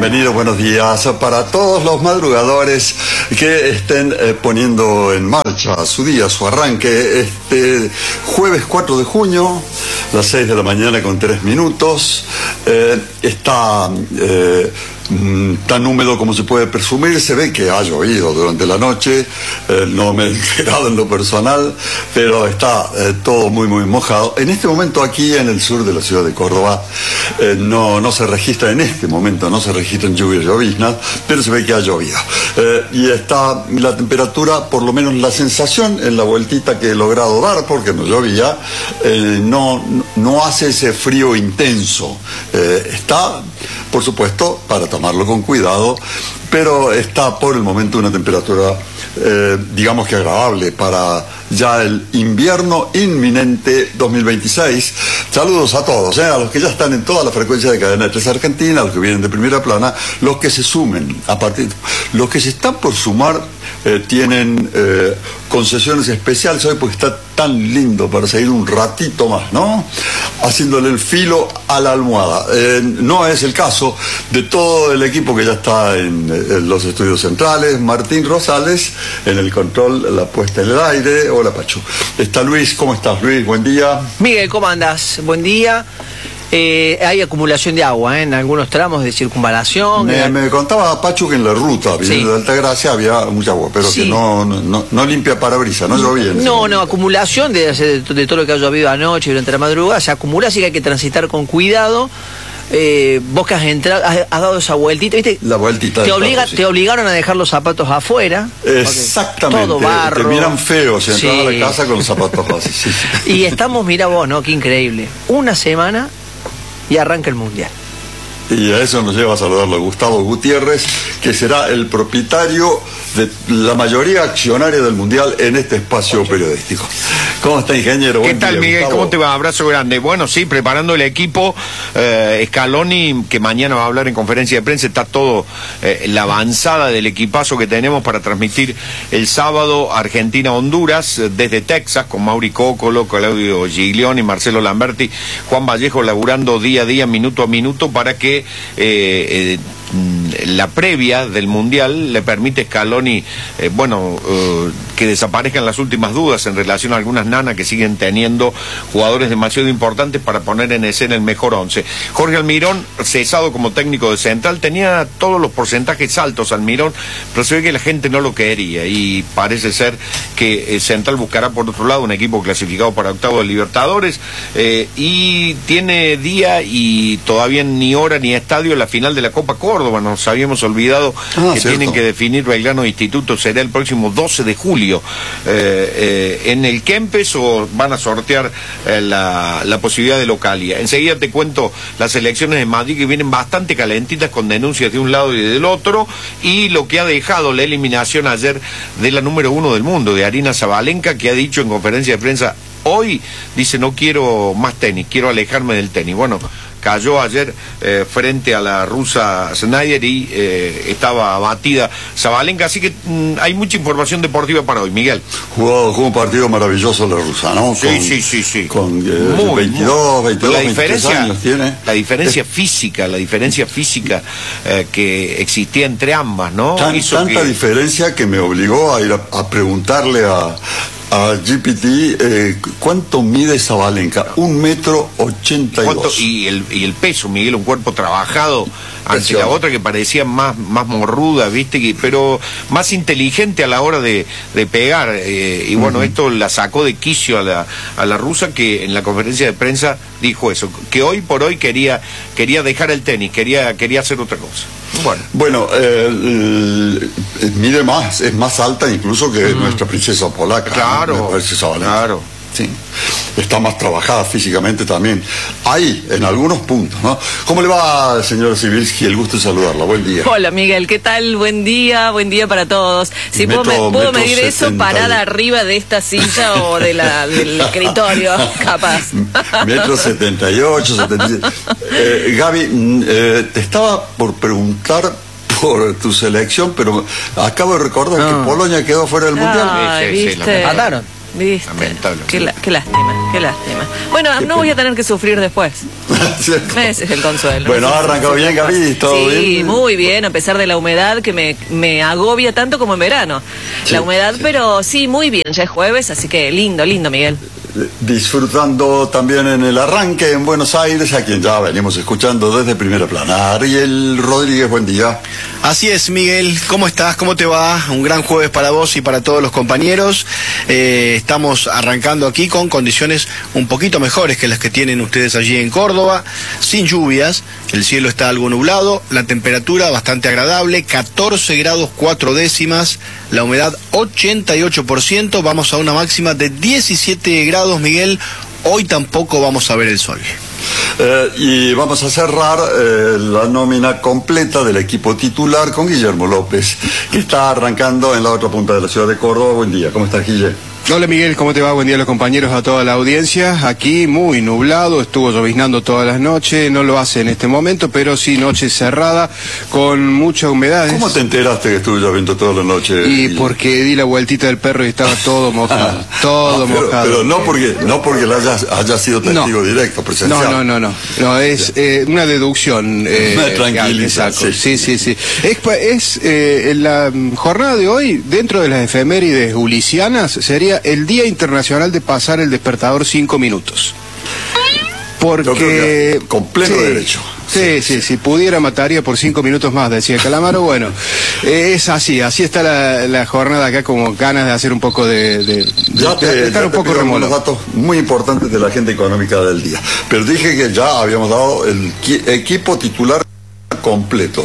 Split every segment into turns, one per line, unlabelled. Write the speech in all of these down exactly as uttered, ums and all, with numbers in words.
bienvenidos, buenos días para todos los madrugadores que estén eh, poniendo en marcha su día, su arranque. Este jueves cuatro de junio, las seis de la mañana con tres minutos, eh, está eh, tan húmedo como se puede presumir. Se ve que ha llovido durante la noche, eh, no me he enterado en lo personal, pero está eh, todo muy muy mojado. En este momento aquí en el sur de la ciudad de Córdoba eh, no, no se registra en este momento, no se registran lluvias y lloviznas, pero se ve que ha llovido. Eh, y está la temperatura, por lo menos la sensación en la vueltita que he logrado dar, porque no llovía, eh, no, no hace ese frío intenso. Eh, está, por supuesto, para tomarlo con cuidado, pero está por el momento una temperatura, eh, digamos que agradable para ya el invierno inminente dos mil veintiséis. Saludos a todos, eh, a los que ya están en toda la frecuencia de Cadena tres Argentina, a los que vienen de primera plana, los que se sumen a partir, los que se están por sumar eh, tienen eh, concesiones especiales hoy porque está tan lindo para seguir un ratito más, ¿no? Haciéndole el filo a la almohada. Eh, no es el caso de todo el equipo que ya está en, en los estudios centrales. Martín Rosales en el control, la puesta en el aire. Hola, Pachu. Está Luis. ¿Cómo estás, Luis? Buen día.
Miguel, ¿cómo andás? Buen día. Eh, hay acumulación de agua ¿eh? en algunos tramos de circunvalación.
Me,
eh...
me contaba Pachu que en la ruta, viniendo sí. de Altagracia, había mucha agua, pero sí. que no, no, no limpia parabrisas, no llovía.
No, no, acumulación de, de, de todo lo que ha llovido anoche y durante la madrugada, se acumula, así que hay que transitar con cuidado. Eh, vos que has entrado, has, has dado esa vueltita, ¿viste?
La vueltita.
Te, obliga,
paso, sí.
te obligaron a dejar los zapatos afuera.
Exactamente.
Todo barro.
Te miran feos si entras
sí.
a la casa con los zapatos así. Sí, sí.
Y estamos, mira vos, ¿no? Qué increíble. Una semana y arranca el Mundial.
Y a eso nos lleva a saludarlo a Gustavo Gutiérrez, que será el propietario de la mayoría accionaria del Mundial en este espacio periodístico. ¿Cómo está, ingeniero?
¿Qué
Buen
tal,
día,
Miguel?
Gustavo.
¿Cómo te va? Abrazo grande. Bueno, sí, preparando el equipo. Eh, Scaloni, que mañana va a hablar en conferencia de prensa, está todo eh, la avanzada del equipazo que tenemos para transmitir el sábado Argentina-Honduras eh, desde Texas, con Mauri Cócolo, Claudio Giglioni, Marcelo Lamberti, Juan Vallejo laburando día a día, minuto a minuto, para que Eh, eh, la previa del Mundial le permite a Scaloni, eh, bueno, eh, que desaparezcan las últimas dudas en relación a algunas nanas que siguen teniendo jugadores demasiado importantes para poner en escena el mejor once. Jorge Almirón, cesado como técnico de Central, tenía todos los porcentajes altos Almirón, pero se ve que la gente no lo quería y parece ser que eh, Central buscará por otro lado un equipo clasificado para octavo de Libertadores eh, y tiene día y todavía ni hora ni estadio la final de la Copa Córdoba. Nos habíamos olvidado ah, que cierto. tienen que definir Belgrano Instituto. Será el próximo doce de julio eh, eh, en el Kempes, o van a sortear eh, la, la posibilidad de localía. Enseguida te cuento las elecciones de Madrid, que vienen bastante calentitas con denuncias de un lado y del otro, y lo que ha dejado la eliminación ayer de la número uno del mundo, de Aryna Sabalenka, que ha dicho en conferencia de prensa hoy, dice: no quiero más tenis, quiero alejarme del tenis. Bueno, cayó ayer eh, frente a la rusa Snyder y eh, estaba abatida Sabalenka, así que mmm, hay mucha información deportiva para hoy, Miguel.
Jugó, jugó un partido maravilloso la rusa, ¿no?
Sí,
con,
sí, sí, sí.
Con eh, muy, veintidós, veintidós,
la diferencia,
veintitrés años tiene.
La diferencia es, física, la diferencia física eh, que existía entre ambas, ¿no?
Tan,
Hizo
tanta
que...
diferencia que me obligó a ir a, a preguntarle a a G P T eh, ¿cuánto mide Sabalenka? Un metro ochenta y dos.
Y el, y el peso, Miguel, un cuerpo trabajado ante la otra que parecía más, más morruda, viste, que, pero más inteligente a la hora de, de pegar. Eh, y bueno, uh-huh. esto la sacó de quicio a la, a la rusa, que en la conferencia de prensa dijo eso, que hoy por hoy quería, quería dejar el tenis, quería, quería hacer otra cosa. Bueno,
bueno eh, eh, mide más, es más alta incluso que mm. nuestra princesa polaca.
Claro,
¿no? Me parece Sabalenka.
Claro.
Sí. Está más trabajada físicamente también. Ahí, en algunos puntos, ¿no? ¿Cómo le va, señora Sibilski? El gusto de saludarla. Buen día.
Hola, Miguel. ¿Qué tal? Buen día. Buen día para todos. Si metro, puedo, me, puedo medir setenta. Eso parada arriba de esta silla o de la, del escritorio, capaz.
Metro setenta y ocho, setenta y siete. Eh, Gaby, eh, te estaba por preguntar por tu selección, pero acabo de recordar no. que Polonia quedó fuera del
ah,
Mundial.
Sí, sí, sí, la mataron.
¿Viste?
Lamentable.
Qué, la, qué lástima, qué lástima. Bueno,
Qué
no
pena.
voy a tener que sufrir después. Ese es el consuelo.
Bueno, ha arrancado bien, Gaby, ¿todo
sí,
bien?
Sí, muy bien, a pesar de la humedad que me, me agobia tanto como en verano.
Sí,
la humedad,
sí.
pero sí, muy bien, ya es jueves, así que lindo, lindo, Miguel.
Disfrutando también en el arranque en Buenos Aires, a quien ya venimos escuchando desde Primera Plana. Ariel Rodríguez, buen día.
Así es, Miguel, ¿cómo estás? ¿Cómo te va? Un gran jueves para vos y para todos los compañeros. Eh, estamos arrancando aquí con condiciones un poquito mejores que las que tienen ustedes allí en Córdoba, sin lluvias, el cielo está algo nublado, la temperatura bastante agradable, catorce grados cuatro décimas, la humedad ochenta y ocho por ciento, vamos a una máxima de diecisiete grados, Miguel, hoy tampoco vamos a ver el sol.
Eh, y vamos a cerrar eh, la nómina completa del equipo titular con Guillermo López, que está arrancando en la otra punta de la ciudad de Córdoba. Buen día, ¿cómo estás, Guille?
Hola Miguel, ¿cómo te va? Buen día a los compañeros, a toda la audiencia. Aquí muy nublado, estuvo lloviznando todas las noches, no lo hace en este momento, pero sí noche cerrada, con mucha humedad.
¿Cómo te enteraste que estuvo lloviendo toda la noche?
Y
Guille?
porque di la vueltita del perro y estaba todo mojado, todo
Ah, pero,
mojado.
pero no porque no porque la haya, haya sido testigo
No.
directo, presencial.
No, no, no, no, no, es eh, una deducción. Eh,
Me tranquiliza,
que saco.
sí.
Sí, sí, sí. Es, pa- es eh, en la mm, jornada de hoy, dentro de las efemérides ulisianas, sería el Día Internacional de pasar el despertador cinco minutos. Porque...
Yo creo que con pleno
sí,
derecho.
Sí, sí, si pudiera mataría por cinco minutos más, decía Calamaro. Bueno, eh, es así, así está la, la jornada acá, como ganas de hacer un poco de... de,
Ya
de-
te,
de estar
ya
un
te
poco
pido algunos
remolado.
datos muy importantes de la agenda económica del día. Pero dije que ya habíamos dado el qui- equipo titular completo.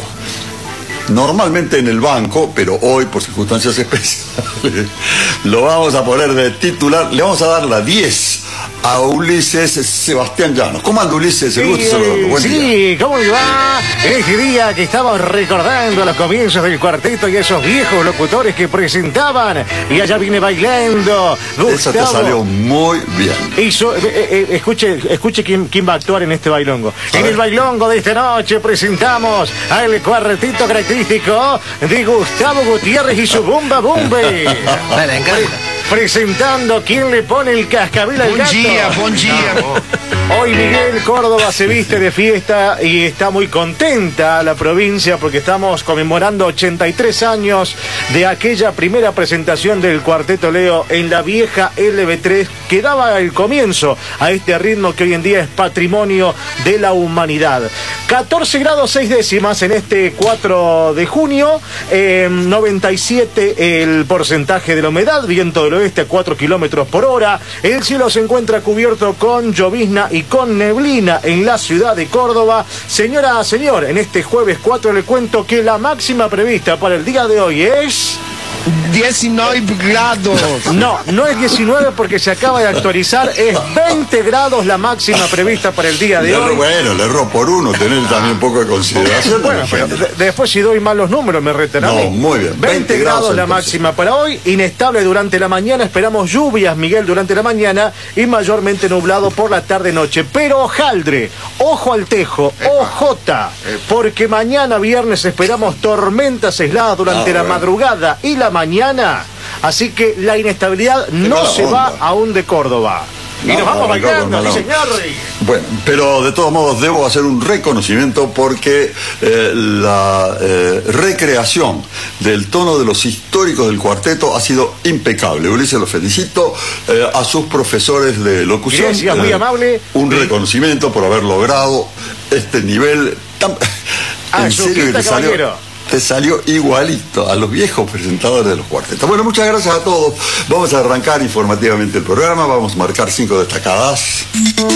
Normalmente en el banco, pero hoy por circunstancias especiales, lo vamos a poner de titular. Le vamos a dar la diez a Ulises Sebastián Llanos. ¿Cómo anda, Ulises? El gusto de saludarlo. Buen día.
Sí, ¿cómo le va? En este día que estamos recordando los comienzos del cuarteto y esos viejos locutores que presentaban. Y allá viene bailando.
Eso te
Gustavo.
salió muy bien.
Hizo, eh, eh, escuche, escuche quién, quién va a actuar en este bailongo.
A
en
ver.
el bailongo de esta noche presentamos al cuartetito característico de Gustavo Gutiérrez y su Bumba Bumbe.
Me encanta.
Presentando quién le pone el cascabel al
Buen
gato.
día, buen día.
Hoy Miguel Córdoba se viste de fiesta y está muy contenta la provincia porque estamos conmemorando ochenta y tres años de aquella primera presentación del Cuarteto Leo en la vieja L B tres que daba el comienzo a este ritmo que hoy en día es patrimonio de la humanidad. catorce grados seis décimas en este cuatro de junio, eh, noventa y siete el porcentaje de la humedad, viento del oeste a cuatro kilómetros por hora, el cielo se encuentra cubierto con llovizna y con neblina en la ciudad de Córdoba. Señora, señor, en este jueves cuatro le cuento que la máxima prevista para el día de hoy es...
diecinueve grados.
No, no es diecinueve porque se acaba de actualizar, es veinte grados la máxima prevista para el día de
Le erro-
hoy.
bueno, le erró por uno, tener también un poco de consideración.
Bueno, pero
Depende.
de- después si doy mal los números me retan a
No,
mí.
muy bien.
veinte,
veinte
grados
grados
la
entonces.
máxima para hoy, inestable durante la mañana, esperamos lluvias, Miguel, durante la mañana y mayormente nublado por la tarde-noche. Pero hojaldre, ojo al tejo, ojota, porque mañana viernes esperamos tormentas aisladas durante
Ah,
la
bueno.
madrugada y la mañana. Así que la inestabilidad no
mala
se
onda.
va aún de Córdoba. Y
No,
nos vamos
no, Ricardo,
bailando,
no,
sí
no.
señor.
Bueno, pero de todos modos debo hacer un reconocimiento porque eh, la eh, recreación del tono de los históricos del cuarteto ha sido impecable. Ulises, lo felicito. Eh, a sus profesores de locución.
Gracias, muy amable.
Un reconocimiento por haber logrado este nivel tan...
Ah,
en serio que
Suquita,
te salió,
caballero.
te salió igualito a los viejos presentadores de los cuartetos. Bueno, muchas gracias a todos. Vamos a arrancar informativamente el programa. Vamos a marcar cinco destacadas.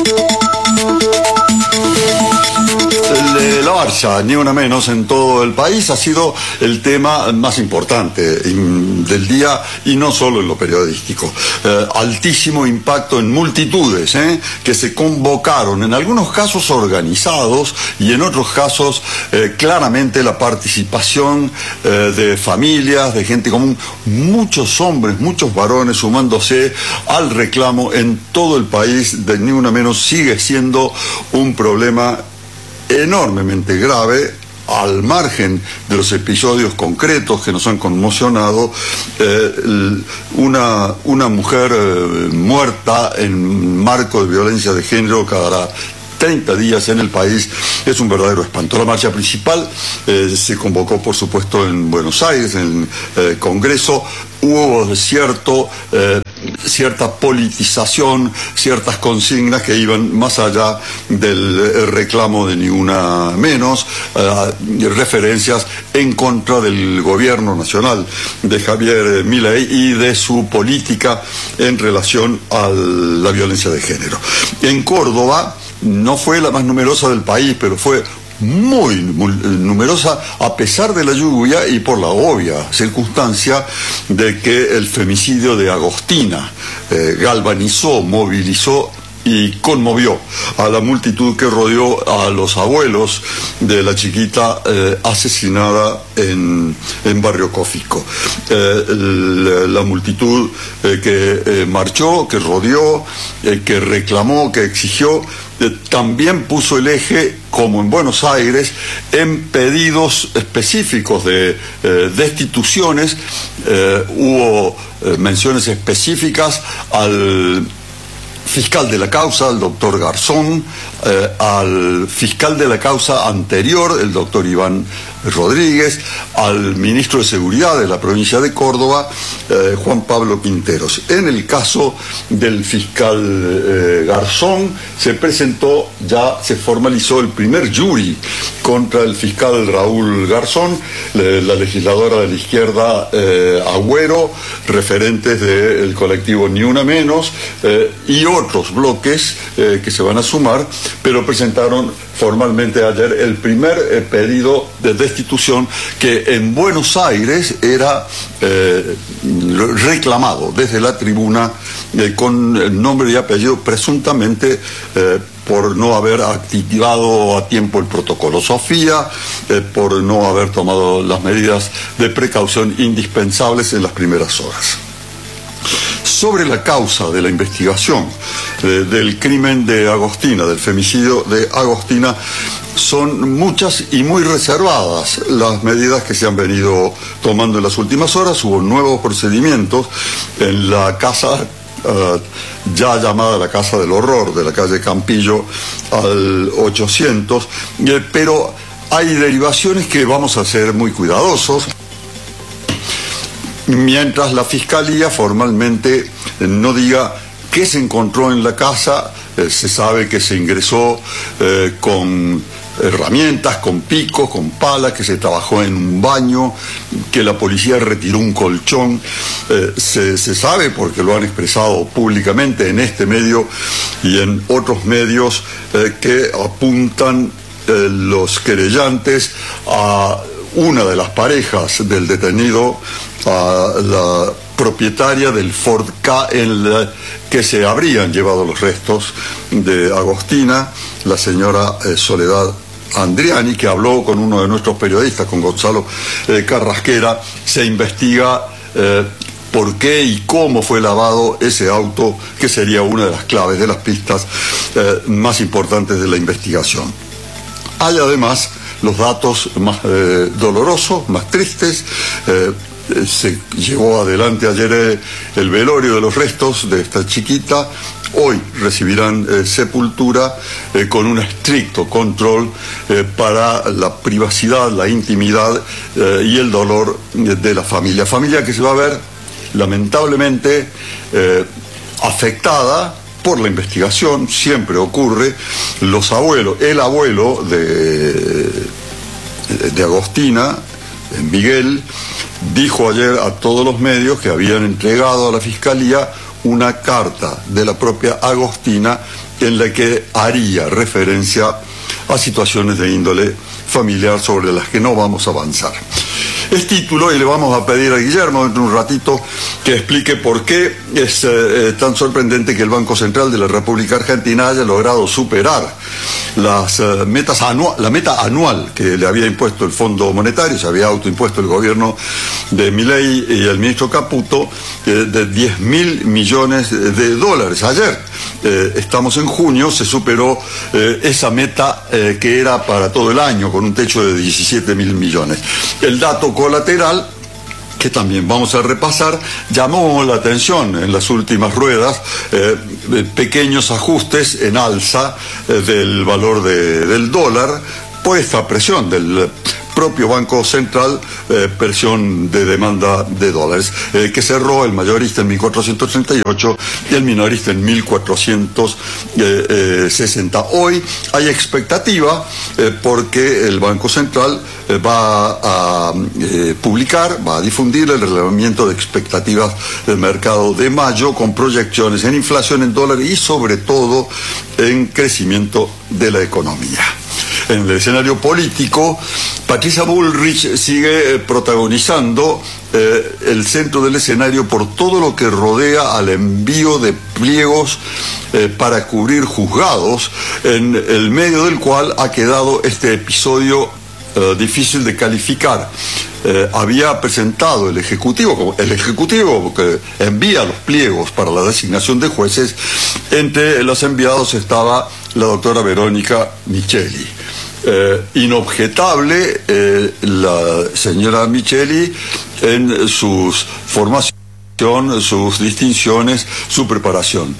El- La marcha, ni una menos, en todo el país ha sido el tema más importante in- del día y no solo en lo periodístico. Eh, altísimo impacto en multitudes ¿eh? que se convocaron, en algunos casos organizados y en otros casos eh, claramente la participación eh, de familias, de gente común, muchos hombres, muchos varones sumándose al reclamo en todo el país de ni una menos sigue siendo un problema enormemente grave al margen de los episodios concretos que nos han conmocionado, eh, una, una mujer eh, muerta en marco de violencia de género cada treinta días en el país es un verdadero espanto. La marcha principal eh, se convocó, por supuesto, en Buenos Aires, en el eh, Congreso. Hubo cierto, eh, cierta politización, ciertas consignas que iban más allá del eh, reclamo de ni una menos, eh, referencias en contra del gobierno nacional de Javier Milei y de su política en relación a la violencia de género. En Córdoba no fue la más numerosa del país, pero fue muy, muy numerosa a pesar de la lluvia y por la obvia circunstancia de que el femicidio de Agostina eh, galvanizó, movilizó y conmovió a la multitud que rodeó a los abuelos de la chiquita eh, asesinada en, en Barrio Cófico. Eh, la, la multitud eh, que eh, marchó, que rodeó, eh, que reclamó, que exigió, eh, también puso el eje, como en Buenos Aires, en pedidos específicos de eh, destituciones. Eh, hubo eh, menciones específicas al fiscal de la causa, el doctor Garzón, eh, al fiscal de la causa anterior, el doctor Iván Rodríguez, al ministro de Seguridad de la provincia de Córdoba, eh, Juan Pablo Quinteros. En el caso del fiscal eh, Garzón, se presentó, ya se formalizó el primer jury contra el fiscal Raúl Garzón, le, la legisladora de la izquierda eh, Agüero, referentes del colectivo Ni Una Menos, eh, y otros bloques eh, que se van a sumar, pero presentaron formalmente ayer el primer eh, pedido de destitución que en Buenos Aires era eh, reclamado desde la tribuna eh, con el nombre y apellido presuntamente eh, por no haber activado a tiempo el protocolo Sofía, eh, por no haber tomado las medidas de precaución indispensables en las primeras horas. Sobre la causa de la investigación eh, del crimen de Agostina, del femicidio de Agostina, son muchas y muy reservadas las medidas que se han venido tomando en las últimas horas. Hubo nuevos procedimientos en la casa Uh, ya llamada la Casa del Horror, de la calle Campillo al ochocientos, eh, pero hay derivaciones que vamos a ser muy cuidadosos. Mientras la Fiscalía formalmente eh, no diga qué se encontró en la casa, eh, se sabe que se ingresó eh, con herramientas, con picos, con palas, que se trabajó en un baño, que la policía retiró un colchón. Eh, se, se sabe, porque lo han expresado públicamente en este medio y en otros medios, eh, que apuntan eh, los querellantes a una de las parejas del detenido, a la propietaria del Ford Ka en la que se habrían llevado los restos de Agostina, la señora eh, Soledad Andriani, que habló con uno de nuestros periodistas, con Gonzalo eh, Carrasquera. Se investiga eh, por qué y cómo fue lavado ese auto, que sería una de las claves, de las pistas eh, más importantes de la investigación. Hay además los datos más eh, dolorosos, más tristes. Eh, se llevó adelante ayer eh, el velorio de los restos de esta chiquita. Hoy recibirán eh, sepultura eh, con un estricto control eh, para la privacidad, la intimidad eh, y el dolor eh, de la familia. Familia que se va a ver lamentablemente eh, afectada por la investigación. Siempre ocurre. Los abuelos, el abuelo de, de Agostina, Miguel, dijo ayer a todos los medios que habían entregado a la Fiscalía una carta de la propia Agostina en la que haría referencia a situaciones de índole familiar sobre las que no vamos a avanzar. Es título, y le vamos a pedir a Guillermo dentro de un ratito que explique por qué es eh, tan sorprendente que el Banco Central de la República Argentina haya logrado superar las uh, metas anual, la meta anual que le había impuesto el Fondo Monetario, se había autoimpuesto el gobierno de Milei y el ministro Caputo, eh, de diez mil millones de dólares. Ayer, eh, estamos en junio, se superó eh, esa meta eh, que era para todo el año, con un techo de diecisiete mil millones. El dato colateral, que también vamos a repasar, llamó la atención en las últimas ruedas, eh, pequeños ajustes en alza eh, del valor de, del dólar, por esta presión del propio Banco Central, eh, presión de demanda de dólares, eh, que cerró el mayorista en mil cuatrocientos treinta y ocho y el minorista en mil cuatrocientos sesenta. Hoy hay expectativa eh, porque el Banco Central eh, va a eh, publicar, va a difundir el relevamiento de expectativas del mercado de mayo, con proyecciones en inflación en dólares y sobre todo en crecimiento de la economía. En el escenario político, Patricia Bullrich sigue eh, protagonizando eh, el centro del escenario por todo lo que rodea al envío de pliegos eh, para cubrir juzgados, en el medio del cual ha quedado este episodio eh, difícil de calificar. Eh, había presentado el Ejecutivo, el Ejecutivo que envía los pliegos para la designación de jueces, entre los enviados estaba la doctora Verónica Micheli. Eh, inobjetable eh, la señora Micheli en sus formación, sus distinciones, su preparación.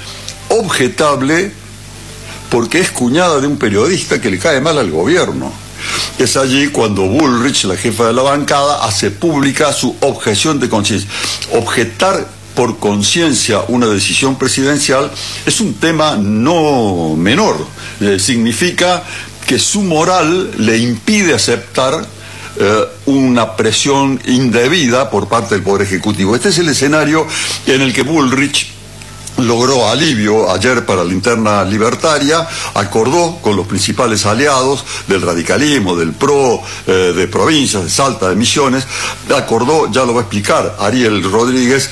Objetable porque es cuñada de un periodista que le cae mal al gobierno. Es allí cuando Bullrich, la jefa de la bancada, hace pública su objeción de conciencia. Objetar por conciencia una decisión presidencial es un tema no menor. Eh, significa que su moral le impide aceptar eh, una presión indebida por parte del Poder Ejecutivo. Este es el escenario en el que Bullrich logró alivio ayer para la interna libertaria, acordó con los principales aliados del radicalismo, del P R O, eh, de provincias, de Salta, de Misiones, acordó, ya lo va a explicar Ariel Rodríguez,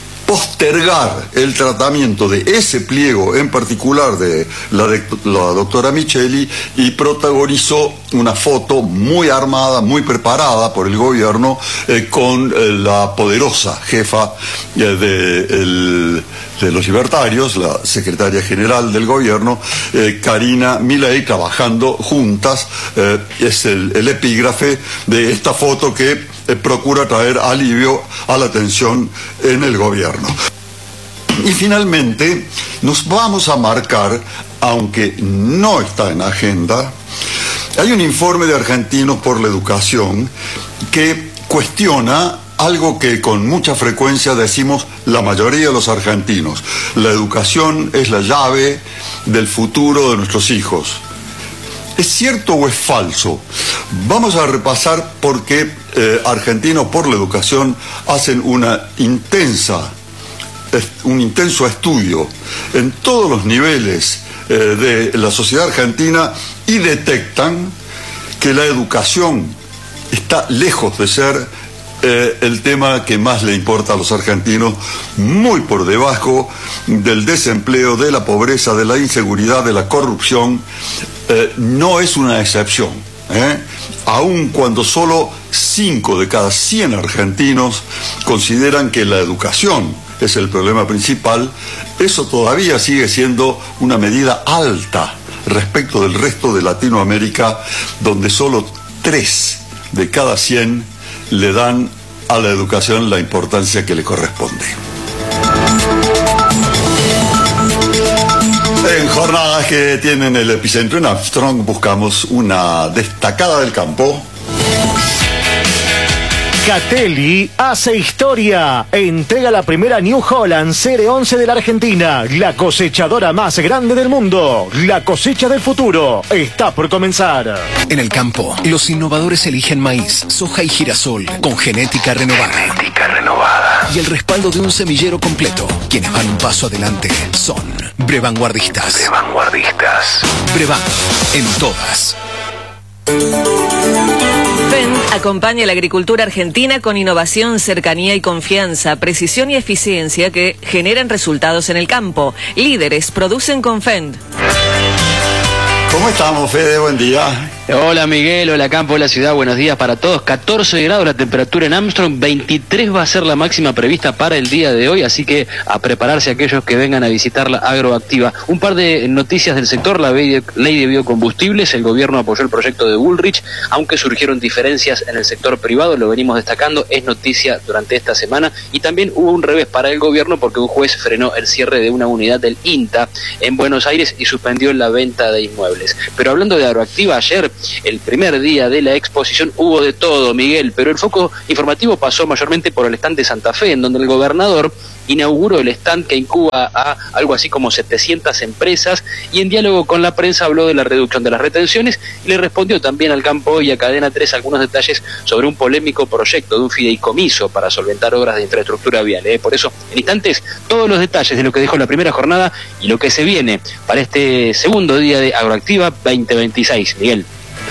postergar el tratamiento de ese pliego en particular de la, de, la doctora Micheli, y protagonizó una foto muy armada, muy preparada por el gobierno, eh, con eh, la poderosa jefa eh, de, el, de los libertarios, la secretaria general del gobierno, eh, Karina Milei, trabajando juntas. Eh, es el, el epígrafe de esta foto que Eh, procura traer alivio a la tensión en el gobierno. Y finalmente nos vamos a marcar, aunque no está en agenda, hay un informe de Argentinos por la Educación que cuestiona algo que con mucha frecuencia decimos la mayoría de los argentinos: la educación es la llave del futuro de nuestros hijos. ¿Es cierto o es falso? Vamos a repasar por qué eh, Argentinos por la Educación hacen una intensa, un intenso estudio en todos los niveles eh, de la sociedad argentina, y detectan que la educación está lejos de ser eh, el tema que más le importa a los argentinos, muy por debajo del desempleo, de la pobreza, de la inseguridad, de la corrupción. Eh, no es una excepción, ¿eh? Aun cuando solo cinco de cada cien argentinos consideran que la educación es el problema principal, eso todavía sigue siendo una medida alta respecto del resto de Latinoamérica, donde solo tres de cada cien le dan a la educación la importancia que le corresponde. En jornadas que tienen el epicentro en Armstrong, buscamos una destacada del campo.
Catelli hace historia. Entrega la primera New Holland Serie once de la Argentina, la cosechadora más grande del mundo. La cosecha del futuro está por comenzar.
En el campo, los innovadores eligen maíz, soja y girasol con genética renovada. Genética renovada. Y el respaldo de un semillero completo. Quienes van un paso adelante son Brevanguardistas. Brevanguardistas. Brevan, en todas.
Fendt acompaña a la agricultura argentina con innovación, cercanía y confianza, precisión y eficiencia que generan resultados en el campo. Líderes producen con Fendt.
¿Cómo estamos, Fede? Buen día.
Hola Miguel, hola Campo, hola Ciudad, buenos días para todos. catorce grados la temperatura en Armstrong, veintitrés va a ser la máxima prevista para el día de hoy, así que a prepararse aquellos que vengan a visitar la Agroactiva. Un par de noticias del sector, la ley de biocombustibles, el gobierno apoyó el proyecto de Bullrich, aunque surgieron diferencias en el sector privado, lo venimos destacando, es noticia durante esta semana, y también hubo un revés para el gobierno porque un juez frenó el cierre de una unidad del INTA en Buenos Aires y suspendió la venta de inmuebles. Pero hablando de Agroactiva, ayer, el primer día de la exposición, hubo de todo, Miguel, pero el foco informativo pasó mayormente por el stand de Santa Fe, en donde el gobernador inauguró el stand que incuba a algo así como setecientas empresas y en diálogo con la prensa habló de la reducción de las retenciones y le respondió también al Campo y a Cadena tres algunos detalles sobre un polémico proyecto de un fideicomiso para solventar obras de infraestructura vial. ¿eh? Por eso, en instantes, todos los detalles de lo que dejó la primera jornada y lo que se viene para este segundo día de Agroactiva veinte veintiséis. Miguel.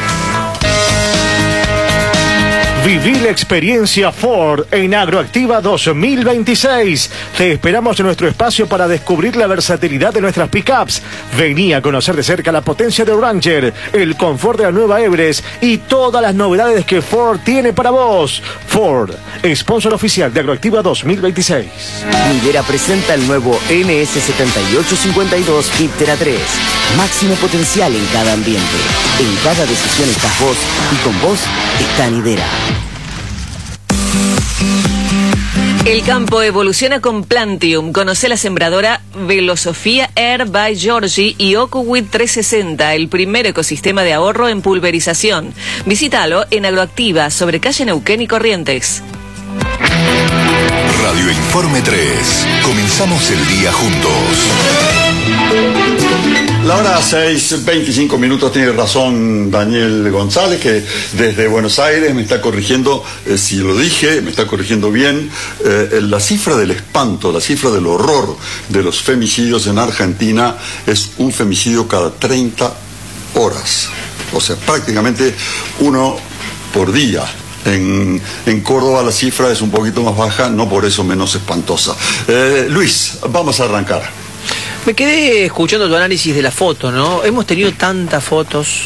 Viví la experiencia Ford en Agroactiva dos mil veintiséis. Te esperamos en nuestro espacio para descubrir la versatilidad de nuestras pickups. Vení a conocer de cerca la potencia de Ranger, el confort de la nueva Everest y todas las novedades que Ford tiene para vos. Ford, sponsor oficial de Agroactiva dos mil veintiséis.
Nidera presenta el nuevo N S setenta y ocho cincuenta y dos Piptera tres. Máximo potencial en cada ambiente. En cada decisión estás vos y con vos está Nidera.
El campo evoluciona con Plantium. Conoce la sembradora Velosofía Air by Georgie y OcuWeed trescientos sesenta, el primer ecosistema de ahorro en pulverización. Visítalo en Agroactiva, sobre calle Neuquén y Corrientes.
Radio Informe tres. Comenzamos el día juntos.
La hora seis, veinticinco minutos, tiene razón Daniel González, que desde Buenos Aires me está corrigiendo, eh, si lo dije, me está corrigiendo bien, eh, la cifra del espanto, la cifra del horror de los femicidios en Argentina es un femicidio cada treinta horas. O sea, prácticamente uno por día. En, en Córdoba la cifra es un poquito más baja, no por eso menos espantosa. Eh, Luis, vamos a arrancar.
Me quedé escuchando tu análisis de la foto, ¿no? Hemos tenido tantas fotos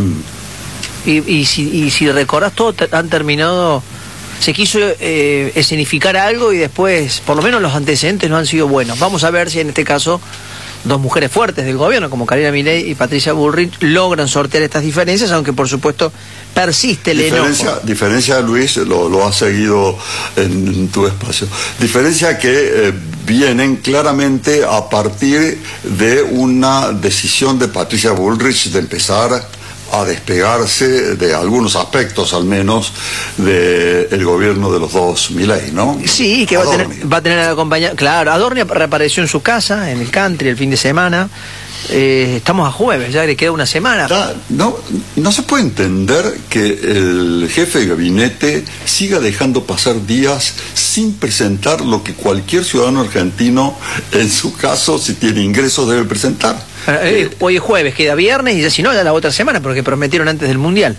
mm. y, y, si, y si recordás, todo han terminado, se quiso eh, escenificar algo y después, por lo menos los antecedentes no han sido buenos. Vamos a ver si en este caso dos mujeres fuertes del gobierno, como Karina Milei y Patricia Bullrich, logran sortear estas diferencias, aunque por supuesto persiste el
diferencia, enojo. Diferencia, Luis, lo, lo has seguido en, en tu espacio. Diferencia que eh, vienen claramente a partir de una decisión de Patricia Bullrich de empezar a despegarse de algunos aspectos, al menos, del gobierno de los dos Milei, ¿no?
Sí, que va a, tener, va a tener a la compañía. Claro, Adorni reapareció en su casa, en el country, el fin de semana. Eh, estamos a jueves, ya le queda una semana.
Da, no, no se puede entender que el jefe de gabinete siga dejando pasar días sin presentar lo que cualquier ciudadano argentino, en su caso, si tiene ingresos, debe presentar.
Eh, eh, hoy es jueves, queda viernes y ya si no, ya la otra semana, porque prometieron antes del Mundial.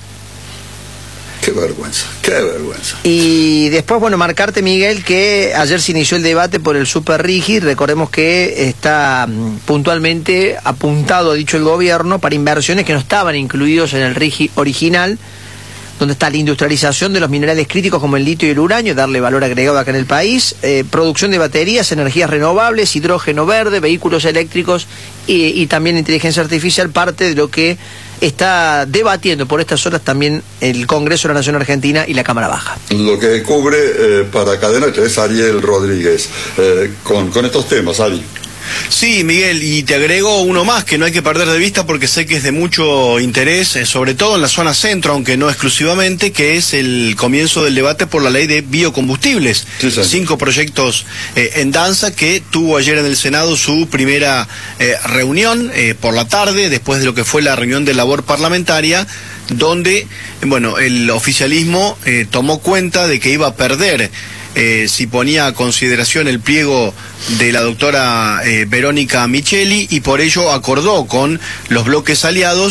Qué vergüenza, qué vergüenza.
Y después, bueno, marcarte, Miguel, que ayer se inició el debate por el Super Rigid. Recordemos que está puntualmente apuntado, ha dicho el gobierno, para inversiones que no estaban incluidos en el Rigid original, donde está la industrialización de los minerales críticos como el litio y el uranio, darle valor agregado acá en el país, eh, producción de baterías, energías renovables, hidrógeno verde, vehículos eléctricos y, y también inteligencia artificial, parte de lo que está debatiendo por estas horas también el Congreso de la Nación Argentina y la Cámara Baja.
Lo que cubre eh, para Cadena tres Ariel Rodríguez, eh, con, con estos temas, Ari.
Sí, Miguel, y te agrego uno más que no hay que perder de vista porque sé que es de mucho interés, eh, sobre todo en la zona centro, aunque no exclusivamente, que es el comienzo del debate por la ley de biocombustibles. Sí, sí. Cinco proyectos eh, en danza que tuvo ayer en el Senado su primera eh, reunión eh, por la tarde, después de lo que fue la reunión de labor parlamentaria, donde, bueno, el oficialismo eh, tomó cuenta de que iba a perder Eh, si ponía a consideración el pliego de la doctora eh, Verónica Micheli y por ello acordó con los bloques aliados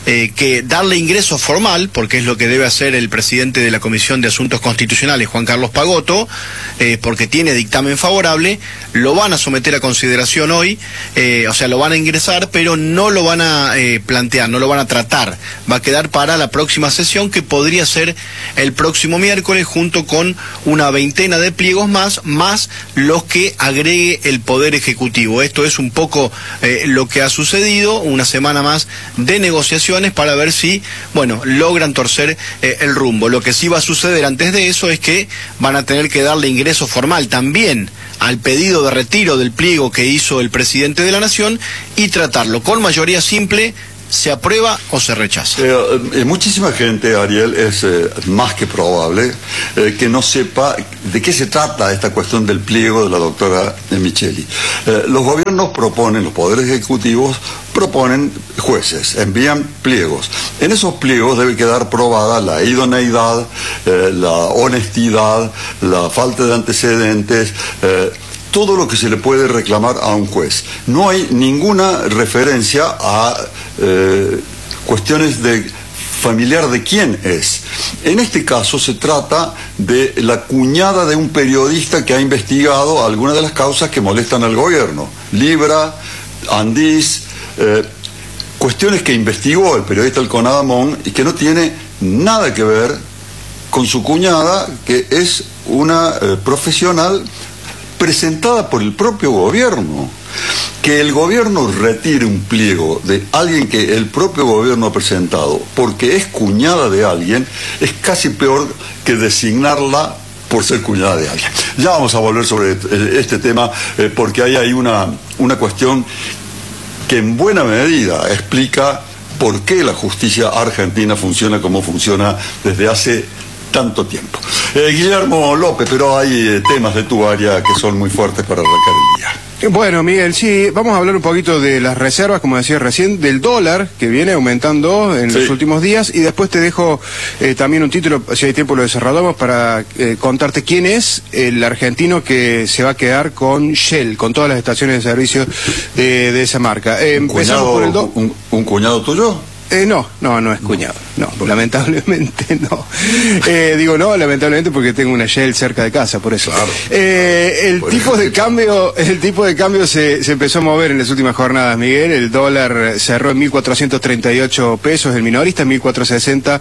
eh, que darle ingreso formal, porque es lo que debe hacer el presidente de la Comisión de Asuntos Constitucionales, Juan Carlos Pagotto, eh, porque tiene dictamen favorable, lo van a someter a consideración hoy, eh, o sea, lo van a ingresar, pero no lo van a eh, plantear, no lo van a tratar, va a quedar para la próxima sesión, que podría ser el próximo miércoles, junto con una veintena de pliegos más, más los que agregue el Poder Ejecutivo. Esto es un poco eh, lo que ha sucedido, una semana más de negociaciones para ver si, bueno, logran torcer eh, el rumbo. Lo que sí va a suceder antes de eso es que van a tener que darle ingreso formal también al pedido de retiro del pliego que hizo el presidente de la Nación y tratarlo con mayoría simple. ¿Se aprueba o se rechaza?
Eh, eh, muchísima gente, Ariel, es eh, más que probable eh, que no sepa de qué se trata esta cuestión del pliego de la doctora Micheli. Eh, los gobiernos proponen, los poderes ejecutivos proponen jueces, envían pliegos. En esos pliegos debe quedar probada la idoneidad, eh, la honestidad, la falta de antecedentes, eh, todo lo que se le puede reclamar a un juez. No hay ninguna referencia a eh, cuestiones de familiar de quién es. En este caso se trata de la cuñada de un periodista que ha investigado algunas de las causas que molestan al gobierno. Libra, Andís, eh, cuestiones que investigó el periodista Alconada Mon y que no tiene nada que ver con su cuñada, que es una eh, profesional presentada por el propio gobierno. Que el gobierno retire un pliego de alguien que el propio gobierno ha presentado porque es cuñada de alguien es casi peor que designarla por ser cuñada de alguien. Ya vamos a volver sobre este tema eh, porque ahí hay una, una cuestión que en buena medida explica por qué la justicia argentina funciona como funciona desde hace tanto tiempo. Eh, Guillermo López, pero hay eh, temas de tu área que son muy fuertes para arrancar el día.
Bueno, Miguel, sí, vamos a hablar un poquito de las reservas, como decía recién, del dólar, que viene aumentando en sí. los últimos días, y después te dejo eh, también un título, si hay tiempo lo desarrollamos, para eh, contarte quién es el argentino que se va a quedar con Shell, con todas las estaciones de servicio de, de esa marca. Eh,
¿Un, cuñado, por el do... un, ¿Un cuñado tuyo?
Eh, no, no, no es cuñado, no, lamentablemente no. Eh, digo no, lamentablemente porque tengo una Shell cerca de casa, por eso. Claro, eh, el por tipo de cambio, el tipo de cambio se, se empezó a mover en las últimas jornadas, Miguel. El dólar cerró en mil cuatrocientos treinta y ocho pesos, el minorista, mil cuatrocientos sesenta,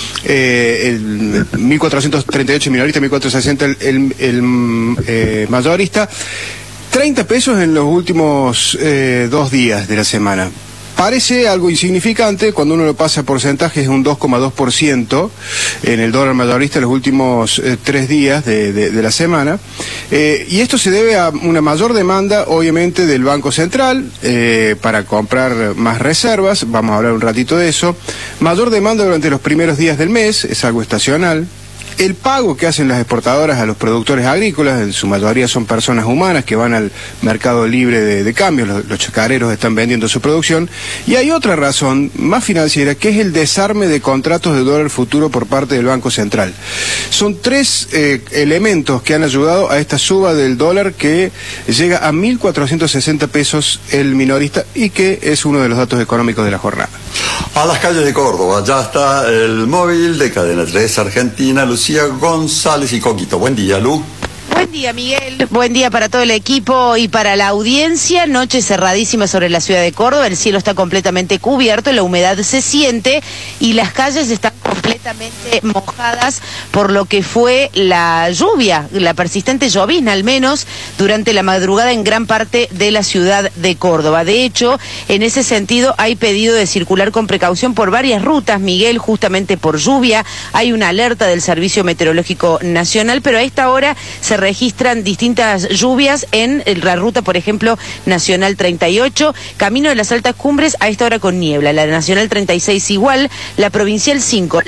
eh, el mil cuatrocientos treinta y ocho minorista, mil cuatrocientos sesenta el, el, el eh, mayorista. treinta pesos en los últimos eh, dos días de la semana. Parece algo insignificante, cuando uno lo pasa a porcentajes es un dos coma dos por ciento en el dólar mayorista en los últimos eh, tres días de, de, de la semana, eh, y esto se debe a una mayor demanda obviamente del Banco Central eh, para comprar más reservas, vamos a hablar un ratito de eso, mayor demanda durante los primeros días del mes, es algo estacional. El pago que hacen las exportadoras a los productores agrícolas, en su mayoría son personas humanas que van al mercado libre de, de cambios, los, los chacareros están vendiendo su producción, y hay otra razón más financiera, que es el desarme de contratos de dólar futuro por parte del Banco Central. Son tres eh, elementos que han ayudado a esta suba del dólar que llega a mil cuatrocientos sesenta pesos el minorista y que es uno de los datos económicos de la jornada.
A las calles de Córdoba, ya está el móvil de Cadena tres Argentina, Lucía González y Coquito. Buen día, Lu.
Buen día, Miguel. Buen día para todo el equipo y para la audiencia. Noche cerradísima sobre la ciudad de Córdoba. El cielo está completamente cubierto, la humedad se siente y las calles están completamente mojadas por lo que fue la lluvia, la persistente llovizna al menos durante la madrugada en gran parte de la ciudad de Córdoba. De hecho, en ese sentido hay pedido de circular con precaución por varias rutas, Miguel, justamente por lluvia. Hay una alerta del Servicio Meteorológico Nacional, pero a esta hora se registran distintas lluvias en la ruta, por ejemplo, Nacional treinta y ocho, camino de las altas cumbres a esta hora con niebla, la Nacional treinta y seis igual, la Provincial cinco,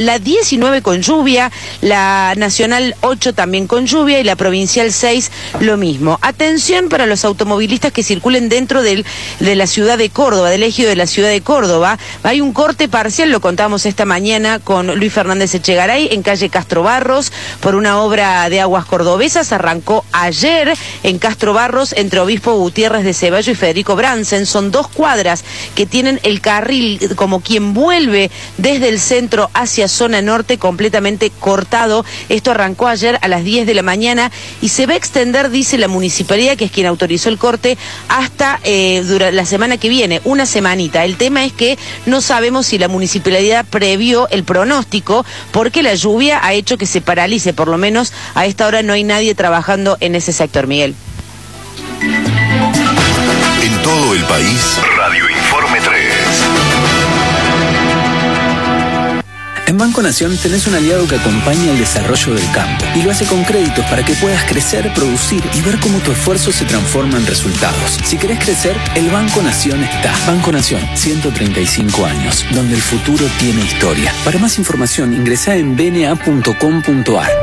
la diecinueve con lluvia, la Nacional ocho también con lluvia y la Provincial seis lo mismo. Atención para los automovilistas que circulen dentro del, de la ciudad de Córdoba, del ejido de la ciudad de Córdoba. Hay un corte parcial, lo contamos esta mañana con Luis Fernández Echegaray, en calle Castro Barros, por una obra de aguas cordobesas. Arrancó ayer en Castro Barros, entre Obispo Gutiérrez de Ceballo y Federico Bransen. Son dos cuadras que tienen el carril como quien vuelve desde el centro hacia zona norte completamente cortado. Esto arrancó ayer a las diez de la mañana y se va a extender, dice la municipalidad, que es quien autorizó el corte, hasta eh, durante la semana que viene, una semanita. El tema es que no sabemos si la municipalidad previó el pronóstico, porque la lluvia ha hecho que se paralice. Por lo menos a esta hora no hay nadie trabajando en ese sector, Miguel.
En todo el país, Radio Informe tres.
En Banco Nación tenés un aliado que acompaña el desarrollo del campo y lo hace con créditos para que puedas crecer, producir y ver cómo tu esfuerzo se transforma en resultados. Si querés crecer, el Banco Nación está. Banco Nación, ciento treinta y cinco años, donde el futuro tiene historia. Para más información, ingresá en b n a punto com punto a r.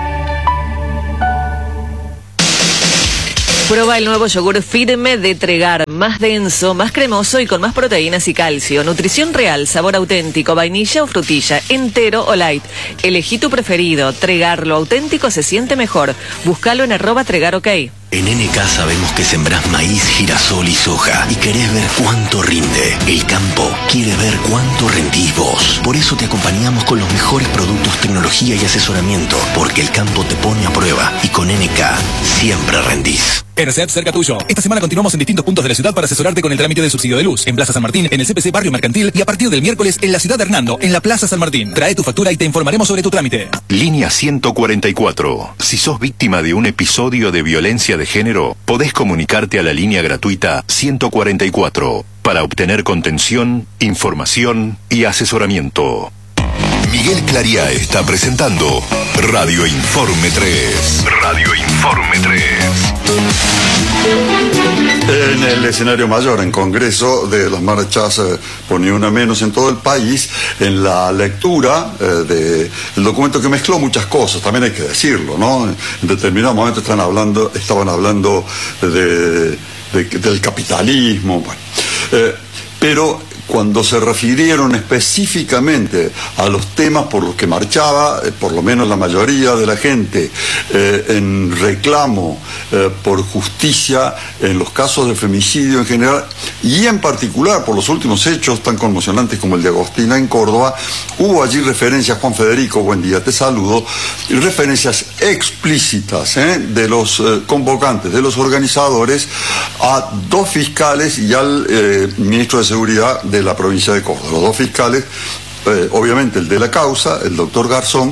Prueba el nuevo yogur firme de Tregar, más denso, más cremoso y con más proteínas y calcio. Nutrición real, sabor auténtico, vainilla o frutilla, entero o light. Elegí tu preferido. Tregar, lo auténtico se siente mejor. Búscalo en arroba Tregar OK.
En N K sabemos que sembrás maíz, girasol y soja y querés ver cuánto rinde. El campo quiere ver cuánto rendís vos. Por eso te acompañamos con los mejores productos, tecnología y asesoramiento, porque el campo te pone a prueba y con N K siempre rendís.
ERCEP cerca tuyo. Esta semana continuamos en distintos puntos de la ciudad para asesorarte con el trámite de subsidio de luz. En Plaza San Martín, en el C P C Barrio Mercantil y a partir del miércoles en la ciudad de Hernando, en la Plaza San Martín. Trae tu factura y te informaremos sobre tu trámite.
Línea ciento cuarenta y cuatro. Si sos víctima de un episodio de violencia de género, podés comunicarte a la línea gratuita ciento cuarenta y cuatro para obtener contención, información y asesoramiento. Miguel Claría está presentando Radio Informe tres. Radio Informe tres.
En el escenario mayor, en Congreso, de las marchas eh, por Ni Una Menos en todo el país, en la lectura eh, del documento que mezcló muchas cosas, también hay que decirlo, ¿no? En determinado momento están hablando, estaban hablando de, de, del capitalismo, bueno, eh, pero cuando se refirieron específicamente a los temas por los que marchaba, eh, por lo menos la mayoría de la gente, eh, en reclamo eh, por justicia en los casos de femicidio en general, y en particular por los últimos hechos tan conmocionantes como el de Agostina en Córdoba, hubo allí referencias, Juan Federico, buen día, te saludo, y referencias explícitas eh, de los eh, convocantes, de los organizadores, a dos fiscales y al eh, ministro de Seguridad de la provincia de Córdoba. Los dos fiscales, eh, obviamente el de la causa, el doctor Garzón,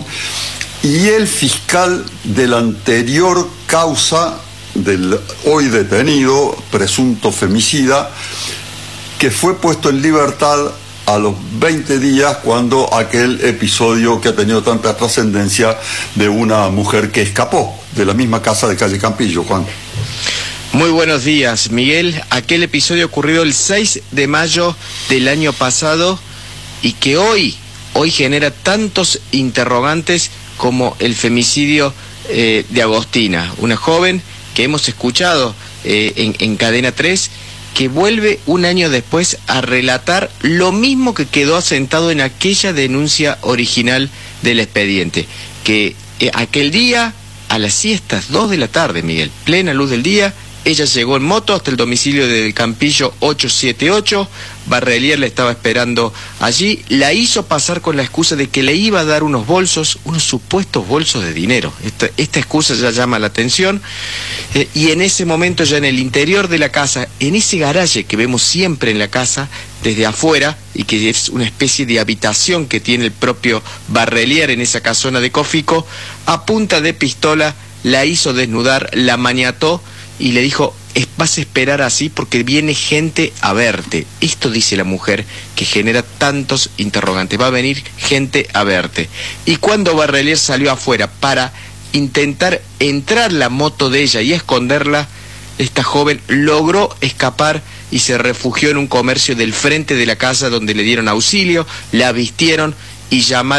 y el fiscal de la anterior causa del hoy detenido, presunto femicida, que fue puesto en libertad a los veinte días cuando aquel episodio que ha tenido tanta trascendencia de una mujer que escapó de la misma casa de calle Campillo, Juan.
Muy buenos días, Miguel. Aquel episodio ocurrió el seis de mayo del año pasado y que hoy, hoy genera tantos interrogantes como el femicidio eh, de Agostina, una joven que hemos escuchado eh, en, en Cadena tres, que vuelve un año después a relatar lo mismo que quedó asentado en aquella denuncia original del expediente, que eh, aquel día, a las siestas, dos de la tarde, Miguel, plena luz del día, ella llegó en moto hasta el domicilio del Campillo ochocientos setenta y ocho, Barrelier la estaba esperando allí, la hizo pasar con la excusa de que le iba a dar unos bolsos, unos supuestos bolsos de dinero. Esta, esta excusa ya llama la atención, eh, y en ese momento ya en el interior de la casa, en ese garaje que vemos siempre en la casa, desde afuera, y que es una especie de habitación que tiene el propio Barrelier en esa casona de Cofico, a punta de pistola la hizo desnudar, la maniató, y le dijo, vas a esperar así porque viene gente a verte. Esto dice la mujer, que genera tantos interrogantes. Va a venir gente a verte. Y cuando Barrelier salió afuera para intentar entrar la moto de ella y esconderla, esta joven logró escapar y se refugió en un comercio del frente de la casa, donde le dieron auxilio, la vistieron y llamaron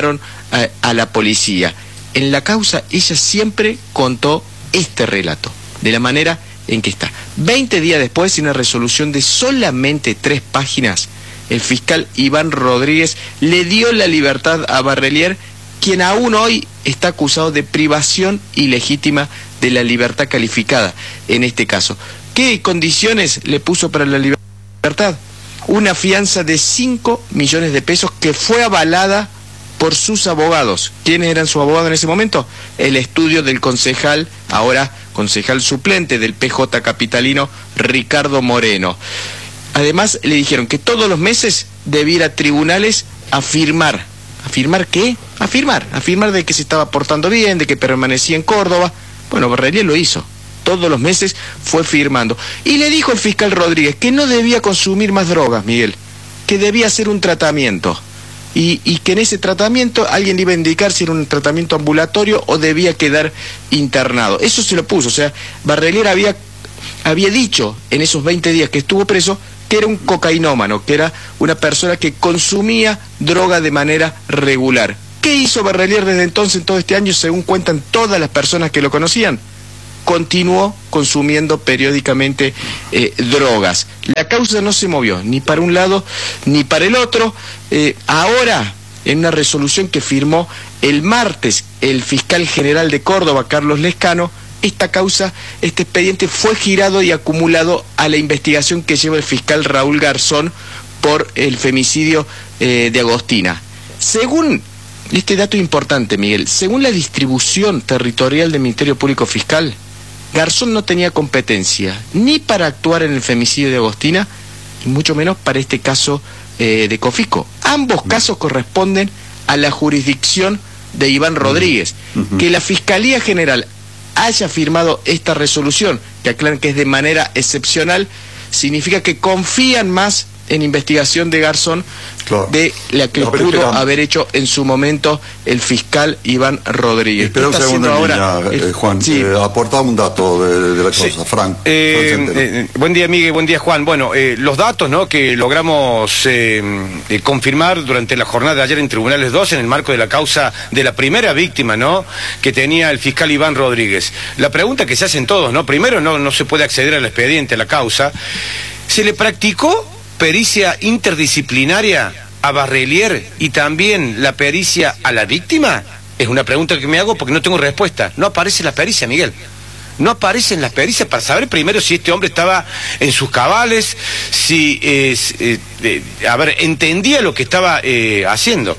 a, a la policía. En la causa ella siempre contó este relato, de la manera en que está. Veinte días después, en una resolución de solamente tres páginas, el fiscal Iván Rodríguez le dio la libertad a Barrelier, quien aún hoy está acusado de privación ilegítima de la libertad calificada en este caso. ¿Qué condiciones le puso para la libertad? Una fianza de cinco millones de pesos que fue avalada por sus abogados. ¿Quiénes eran sus abogados en ese momento? El estudio del concejal, ahora concejal suplente del P J capitalino, Ricardo Moreno. Además, le dijeron que todos los meses debía ir a tribunales a firmar. ¿A firmar qué? A firmar. A firmar de que se estaba portando bien, de que permanecía en Córdoba. Bueno, Barrelier lo hizo. Todos los meses fue firmando. Y le dijo el fiscal Rodríguez que no debía consumir más drogas, Miguel. Que debía hacer un tratamiento. Y, y que en ese tratamiento alguien le iba a indicar si era un tratamiento ambulatorio o debía quedar internado. Eso se lo puso. O sea, Barrelier había, había dicho en esos veinte días que estuvo preso que era un cocainómano, que era una persona que consumía droga de manera regular. ¿Qué hizo Barrelier desde entonces, en todo este año, según cuentan todas las personas que lo conocían? Continuó consumiendo periódicamente eh, drogas. La causa no se movió, ni para un lado ni para el otro. Eh, ahora, en una resolución que firmó el martes el fiscal general de Córdoba, Carlos Lescano, esta causa, este expediente fue girado y acumulado a la investigación que lleva el fiscal Raúl Garzón por el femicidio eh, de Agostina. Según, este dato importante, Miguel, según la distribución territorial del Ministerio Público Fiscal, Garzón no tenía competencia ni para actuar en el femicidio de Agostina, y mucho menos para este caso eh, de Cofico. Ambos casos corresponden a la jurisdicción de Iván Rodríguez. Uh-huh. Que la Fiscalía General haya firmado esta resolución, que aclaran que es de manera excepcional, significa que confían más en investigación de Garzón, claro, de la que no, pudo esperamos. haber hecho en su momento el fiscal Iván Rodríguez.
Espera un segundo, ahora, niña, eh, Juan, sí. eh, aportaba un dato de, de la cosa, sí. Frank.
Eh, eh, buen día, Miguel, buen día, Juan. Bueno, eh, los datos, ¿no?, que logramos eh, eh, confirmar durante la jornada de ayer en Tribunales dos, en el marco de la causa de la primera víctima, ¿no?, que tenía el fiscal Iván Rodríguez. La pregunta que se hacen todos, ¿no? Primero, no, no se puede acceder al expediente, a la causa. ¿Se le practicó pericia interdisciplinaria a Barrelier y también la pericia a la víctima? Es una pregunta que me hago porque no tengo respuesta. No aparece la pericia, Miguel. No aparecen las pericias para saber primero si este hombre estaba en sus cabales, si, eh, eh, eh, a ver, entendía lo que estaba eh, haciendo.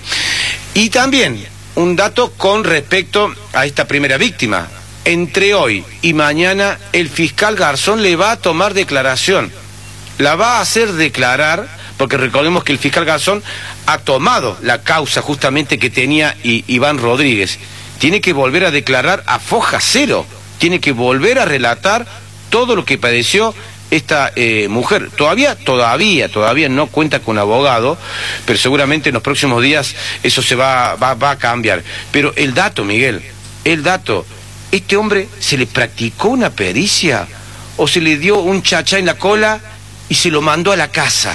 Y también un dato con respecto a esta primera víctima. Entre hoy y mañana el fiscal Garzón le va a tomar declaración. La va a hacer declarar, porque recordemos que el fiscal Garzón ha tomado la causa justamente que tenía I Iván Rodríguez. Tiene que volver a declarar a foja cero, tiene que volver a relatar todo lo que padeció esta eh, mujer. Todavía, todavía, todavía no cuenta con abogado, pero seguramente en los próximos días eso se va, va, va a cambiar. Pero el dato, Miguel, el dato, ¿este hombre se le practicó una pericia o se le dio un chachá en la cola y se lo mandó a la casa?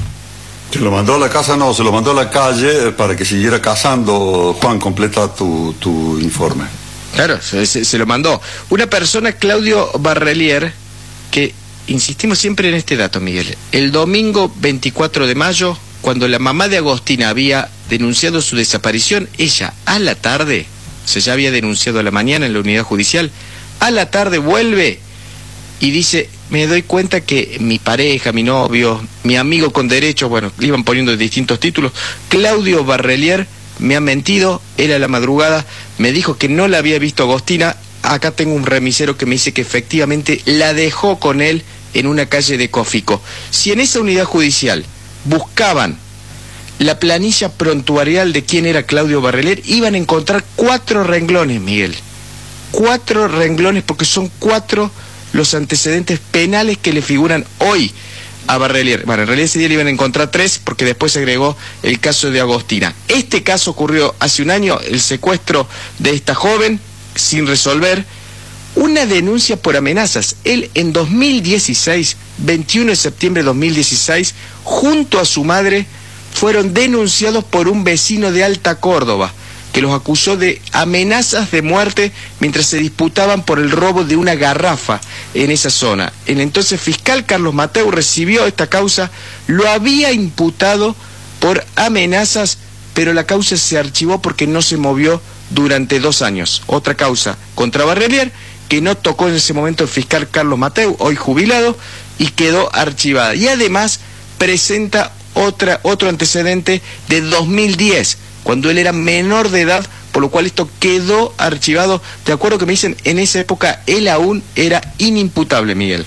Se lo mandó a la casa, no, se lo mandó a la calle para que siguiera cazando. Juan, completa tu, tu informe.
Claro, se, se lo mandó. Una persona, Claudio Barrelier, que insistimos siempre en este dato, Miguel. El domingo veinticuatro de mayo, cuando la mamá de Agostina había denunciado su desaparición, ella a la tarde, o sea, ya había denunciado a la mañana en la unidad judicial, a la tarde vuelve y dice: me doy cuenta que mi pareja, mi novio, mi amigo con derechos, bueno, le iban poniendo distintos títulos, Claudio Barrelier, me ha mentido, era la madrugada, me dijo que no la había visto Agostina, acá tengo un remisero que me dice que efectivamente la dejó con él en una calle de Cofico. Si en esa unidad judicial buscaban la planilla prontuarial de quién era Claudio Barrelier, iban a encontrar cuatro renglones, Miguel. Cuatro renglones, porque son cuatro los antecedentes penales que le figuran hoy a Barrelier. Bueno, en realidad ese día le iban a encontrar tres, porque después se agregó el caso de Agostina. Este caso ocurrió hace un año, el secuestro de esta joven, sin resolver, una denuncia por amenazas. Él en dos mil dieciséis, veintiuno de septiembre de dos mil dieciséis, junto a su madre, fueron denunciados por un vecino de Alta Córdoba, que los acusó de amenazas de muerte mientras se disputaban por el robo de una garrafa en esa zona. El entonces fiscal Carlos Mateu recibió esta causa, lo había imputado por amenazas, pero la causa se archivó porque no se movió durante dos años. Otra causa contra Barrelier, que no tocó en ese momento el fiscal Carlos Mateu, hoy jubilado, y quedó archivada. Y además presenta otra, otro antecedente de dos mil diez, cuando él era menor de edad, por lo cual esto quedó archivado. De acuerdo que me dicen, en esa época él aún era inimputable, Miguel.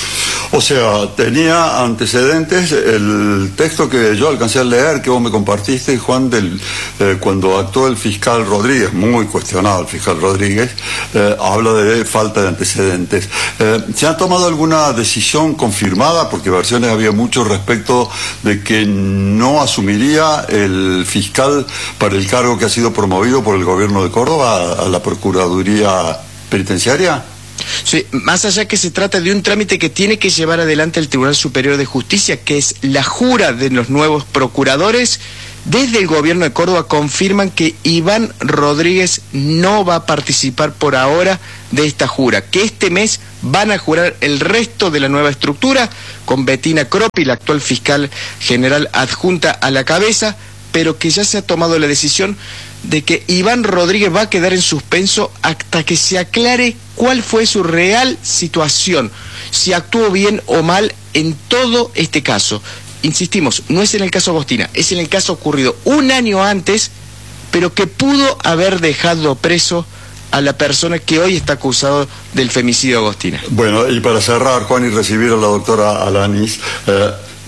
O sea, tenía antecedentes, el texto que yo alcancé a leer, que vos me compartiste, Juan, del, eh, cuando actuó el fiscal Rodríguez, muy cuestionado el fiscal Rodríguez, eh, habla de falta de antecedentes. Eh, ¿Se ha tomado alguna decisión confirmada? Porque versiones había mucho respecto de que no asumiría el fiscal para el cargo que ha sido promovido por el gobierno de Córdoba a, a la Procuraduría Penitenciaria.
Sí, más allá que se trata de un trámite que tiene que llevar adelante el Tribunal Superior de Justicia, que es la jura de los nuevos procuradores, desde el gobierno de Córdoba confirman que Iván Rodríguez no va a participar por ahora de esta jura, que este mes van a jurar el resto de la nueva estructura, con Bettina Croppi, la actual fiscal general adjunta a la cabeza, pero que ya se ha tomado la decisión de que Iván Rodríguez va a quedar en suspenso hasta que se aclare cuál fue su real situación, si actuó bien o mal en todo este caso. Insistimos, no es en el caso Agostina, es en el caso ocurrido un año antes, pero que pudo haber dejado preso a la persona que hoy está acusado del femicidio de Agostina.
Bueno, y para cerrar, Juan, y recibir a la doctora Alanis, eh,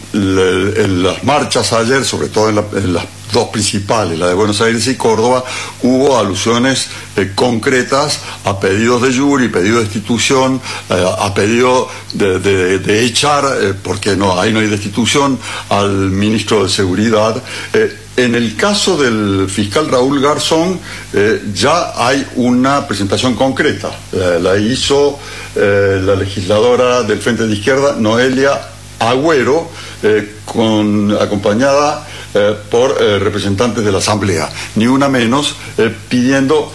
le, en las marchas ayer, sobre todo en, la, en las dos principales, la de Buenos Aires y Córdoba, hubo alusiones eh, concretas a pedidos de jury, pedido de destitución, eh, a pedido de, de, de echar, eh, porque no, ahí no hay destitución, al ministro de Seguridad. Eh, en el caso del fiscal Raúl Garzón, eh, ya hay una presentación concreta. Eh, la hizo eh, la legisladora del Frente de Izquierda, Noelia Agüero, eh, con, acompañada eh, por eh, representantes de la Asamblea, ni una menos, eh, pidiendo,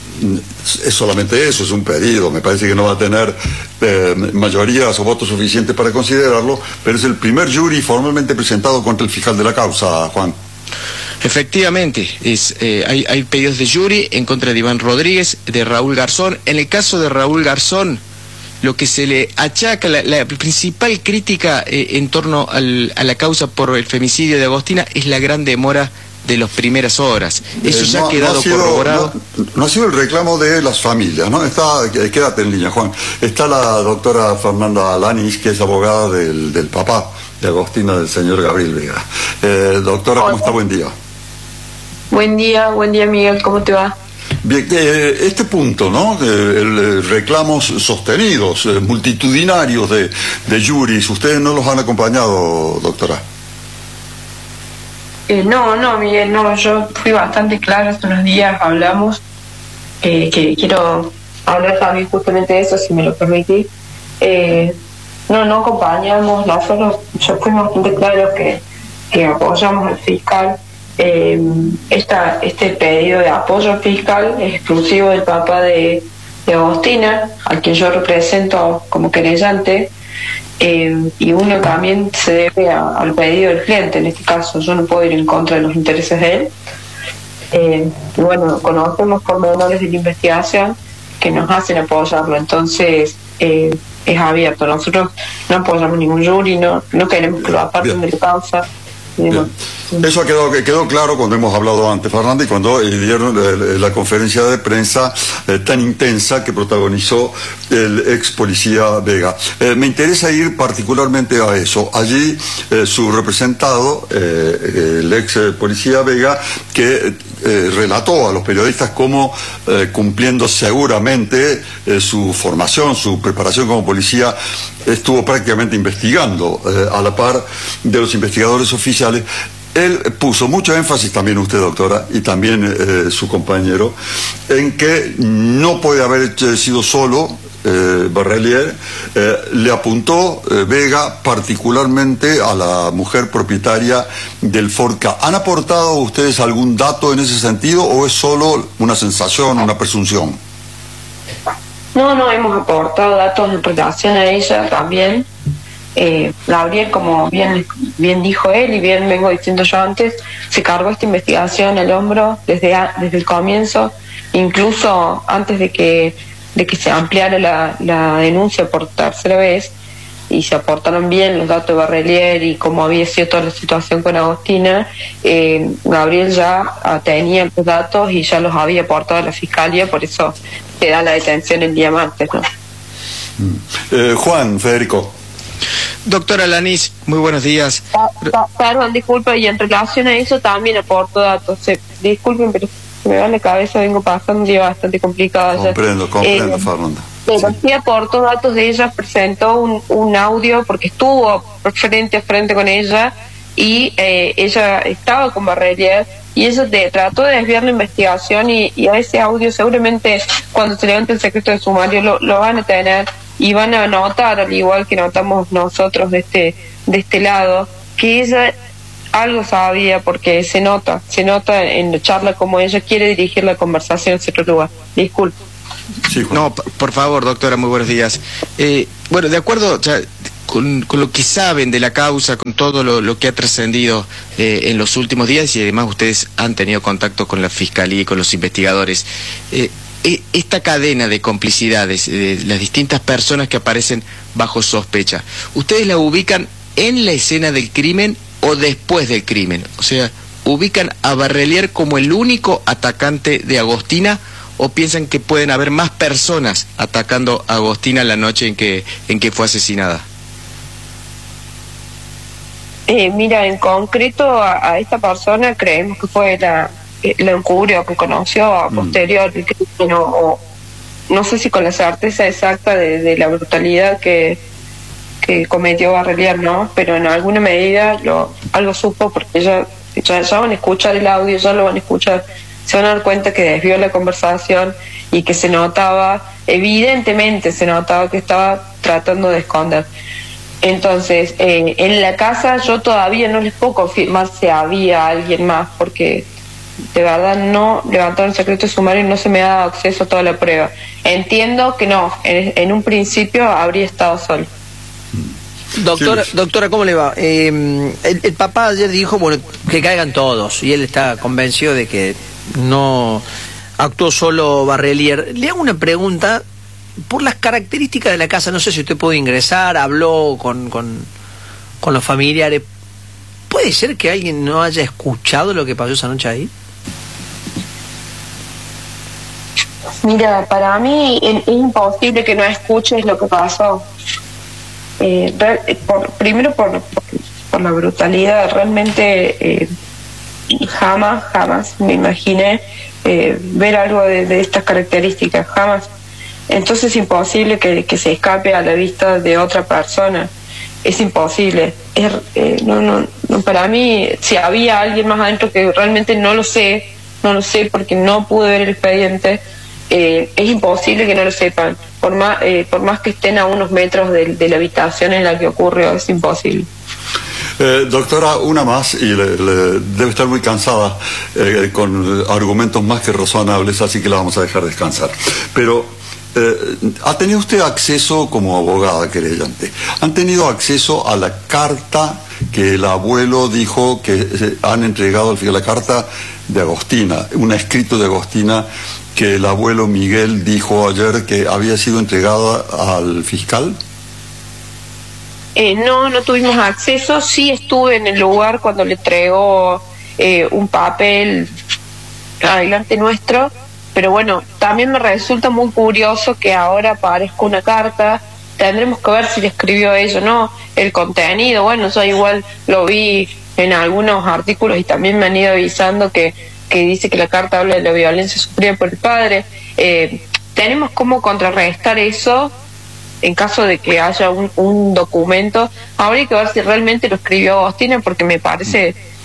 es solamente eso, es un pedido, me parece que no va a tener eh, mayorías o votos suficientes para considerarlo, pero es el primer jury formalmente presentado contra el fiscal de la causa, Juan.
Efectivamente, es, eh, hay, hay pedidos de jury en contra de Iván Rodríguez, de Raúl Garzón. En el caso de Raúl Garzón, lo que se le achaca, la, la principal crítica eh, en torno al, a la causa por el femicidio de Agostina es la gran demora de las primeras horas. Eso eh, ya
no,
ha quedado
no ha sido,
corroborado.
No, no ha sido el reclamo de las familias, ¿no? Está, quédate en línea, Juan. Está la doctora Fernanda Alanis, que es abogada del, del papá de Agostina, del señor Gabriel Vega. Eh, doctora, ¿cómo está? Buen día.
Buen día, buen día, Miguel, ¿cómo te va?
Bien, eh, este punto, ¿no? Eh, el, el, reclamos sostenidos, eh, multitudinarios de, de juris, ¿ustedes no los han acompañado, doctora?
Eh, no, no, Miguel, no, yo fui bastante clara hace unos días, hablamos, eh, que quiero hablar también justamente de eso, si me lo permitís. Eh, no, no acompañamos, nosotros, yo fuimos bastante claros que, que apoyamos al fiscal. Eh, esta, este pedido de apoyo fiscal es exclusivo del papá de, de Agostina, a quien yo represento como querellante, eh, y uno también se debe a, al pedido del cliente. En este caso yo no puedo ir en contra de los intereses de él. Eh, y bueno, conocemos pormenores de la investigación que nos hacen apoyarlo, entonces eh, es abierto. Nosotros no apoyamos ningún jury, no, no queremos que lo aparten de la causa.
Bien. Eso ha quedado, quedó claro cuando hemos hablado antes, Fernanda, y cuando eh, dieron eh, la conferencia de prensa eh, tan intensa que protagonizó el ex policía Vega. Eh, me interesa ir particularmente a eso. Allí eh, su representado, eh, el ex policía Vega, que eh, relató a los periodistas cómo, eh, cumpliendo seguramente eh, su formación, su preparación como policía, estuvo prácticamente investigando eh, a la par de los investigadores oficiales. Él puso mucho énfasis, también usted, doctora, y también eh, su compañero, en que no puede haber sido solo eh, Barrelier, eh, le apuntó eh, Vega particularmente a la mujer propietaria del Ford Ka. ¿Han aportado ustedes algún dato en ese sentido o es solo una sensación, una presunción?
No, no, hemos aportado datos en relación a ella también. Eh, Gabriel, como bien, bien dijo él y bien vengo diciendo yo antes, se cargó esta investigación al hombro desde, a, desde el comienzo, incluso antes de que, de que se ampliara la, la denuncia por tercera vez, y se aportaron bien los datos de Barrelier y cómo había sido toda la situación con Agostina. eh, Gabriel ya tenía los datos y ya los había aportado a la Fiscalía, por eso se da la detención el día martes, ¿no?
Eh, Juan, Federico.
Doctora Lanís, muy buenos días.
Perdón, disculpa, y en relación a eso también aporto datos. Se, disculpen, pero se me va la cabeza, vengo pasando un día bastante complicado.
Comprendo, comprendo,
eh,
Fernanda.
Pero sí aportó datos de ella, presentó un, un audio porque estuvo frente a frente con ella y eh, ella estaba con Barrelier y eso te trató de desviar la investigación y, y a ese audio seguramente cuando se levante el secreto de sumario lo, lo van a tener y van a notar, al igual que notamos nosotros de este de este lado, que ella algo sabía porque se nota, se nota en la charla como ella quiere dirigir la conversación hacia otro lugar. Disculpe.
Sí,
no, por favor, doctora, muy buenos días. Eh, bueno, de acuerdo, o sea, con, con lo que saben de la causa, con todo lo, lo que ha trascendido eh, en los últimos días, y además ustedes han tenido contacto con la Fiscalía y con los investigadores, eh, esta cadena de complicidades, de las distintas personas que aparecen bajo sospecha, ¿ustedes la ubican en la escena del crimen o después del crimen? O sea, ¿ubican a Barrelier como el único atacante de Agostina o piensan que pueden haber más personas atacando a Agostina la noche en que, en que fue asesinada?
Eh, mira, en concreto a, a esta persona creemos que fue la, la encubrió, que conoció a posterior el crimen, o, o no sé si con la certeza exacta de, de la brutalidad que, que cometió Barrelier, ¿no? Pero en alguna medida lo, algo supo porque ya, ya, ya van a escuchar el audio, ya lo van a escuchar, se van a dar cuenta que desvió la conversación y que se notaba, evidentemente se notaba que estaba tratando de esconder. Entonces, eh, en la casa yo todavía no les puedo confirmar si había alguien más, porque de verdad no levantaron el secreto de sumario y no se me ha dado acceso a toda la prueba. Entiendo que no, en, en un principio habría estado solo.
Doctora, doctora, ¿cómo le va? Eh, el, el papá ayer dijo, bueno, que caigan todos, y él está convencido de que no actuó solo Barrelier. Le hago una pregunta por las características de la casa, no sé si usted puede ingresar, habló con, con, con los familiares. ¿Puede ser que alguien no haya escuchado lo que pasó esa noche ahí?
Mira, para mí es imposible que no escuches lo que pasó. Eh, por, primero por, por, por la brutalidad, realmente eh, jamás, jamás me imaginé eh, ver algo de, de estas características, jamás. Entonces es imposible que, que se escape a la vista de otra persona, es imposible. Es, eh, no, no, no, para mí, si había alguien más adentro, que realmente no lo sé, no lo sé porque no pude ver el expediente, eh, es imposible que no lo sepan, por más, eh, por más que estén a unos metros de, de la habitación en la que ocurrió, es imposible.
Eh, doctora, una más, y le, le, debe estar muy cansada eh, con argumentos más que razonables, así que la vamos a dejar descansar. Pero, eh, ¿ha tenido usted acceso como abogada querellante? ¿Han tenido acceso a la carta que el abuelo dijo que eh, han entregado al final, la carta de Agostina, un escrito de Agostina que el abuelo Miguel dijo ayer que había sido entregada al fiscal?
Eh, no, no tuvimos acceso. Sí estuve en el lugar cuando le entregó eh, un papel adelante nuestro, pero bueno, también me resulta muy curioso que ahora aparezca una carta. Tendremos que ver si le escribió ella o no, el contenido. Bueno, yo igual lo vi en algunos artículos y también me han ido avisando que, que dice que la carta habla de la violencia sufrida por el padre. Eh, tenemos cómo contrarrestar eso en caso de que haya un, un documento. Habría que ver si realmente lo escribió Agostina, porque me parece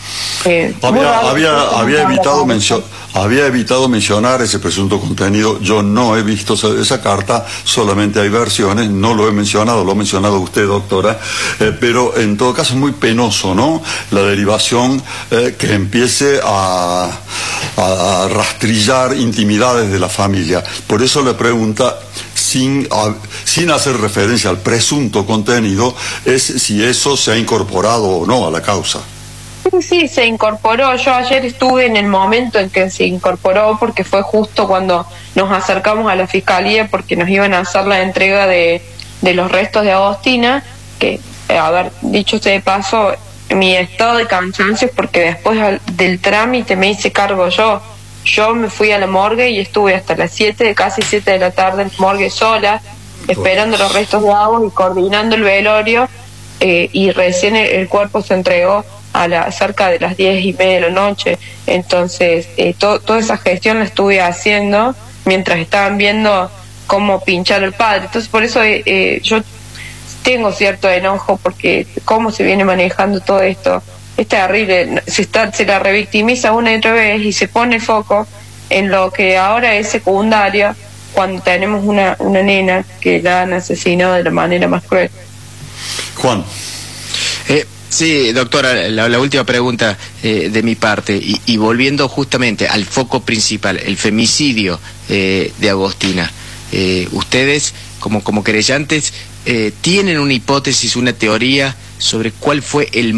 Eh, muy
Había,
raro
había,
que no
había,
se
evitado
habla.
mencio- había evitado mencionar ese presunto contenido. Yo no he visto esa, esa carta, solamente hay versiones, no lo he mencionado, lo ha mencionado usted, doctora, eh, pero en todo caso es muy penoso, ¿no? La derivación eh, que empiece a, a rastrillar intimidades de la familia. Por eso le pregunta, sin, a- sin hacer referencia al presunto contenido, es si eso se ha incorporado o no a la causa.
Sí, sí, se incorporó. Yo ayer estuve en el momento en que se incorporó porque fue justo cuando nos acercamos a la fiscalía porque nos iban a hacer la entrega de, de los restos de Agostina, que, eh, a ver, dicho sea de paso, mi estado de cansancio es porque después al- del trámite me hice cargo yo. Yo me fui a la morgue y estuve hasta las siete, casi siete de la tarde en la morgue sola, esperando los restos de Agos y coordinando el velorio, eh, y recién el, el cuerpo se entregó a la cerca de las diez y media de la noche. Entonces eh, to, toda esa gestión la estuve haciendo mientras estaban viendo cómo pinchar al padre. Entonces por eso eh, eh, yo tengo cierto enojo porque cómo se viene manejando todo esto es terrible. Se, está, se la revictimiza una y otra vez y se pone el foco en lo que ahora es secundario cuando tenemos una, una nena que la han asesinado de la manera más cruel.
Juan.
Eh, sí, doctora, la, la última pregunta eh, de mi parte, y, y volviendo justamente al foco principal, el femicidio eh, de Agostina. Eh, ustedes, como, como querellantes, eh, ¿tienen una hipótesis, una teoría sobre cuál fue el